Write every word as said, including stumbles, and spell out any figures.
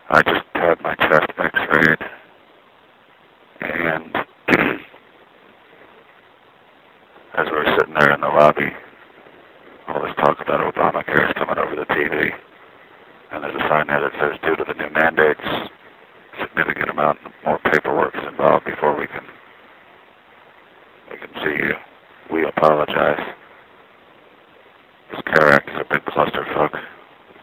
I just had my chest x-rayed, and as we were sitting there in the lobby, all this talk about Obamacare is coming over the T V, and there's a sign there that says, due to the new mandates, significant amount more paperwork is involved before we can, we can see you. We apologize.